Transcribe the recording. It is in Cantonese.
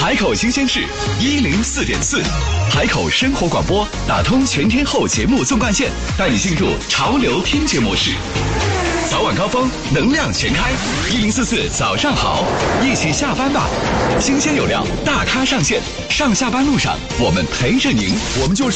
海口新鲜事104.4，海口生活广播打通全天候节目纵贯线，带你进入潮流听节模式。早晚高峰，能量全开，1044早上好，一起下班吧。新鲜有料，大咖上线，上下班路上我们陪着您。 我们就是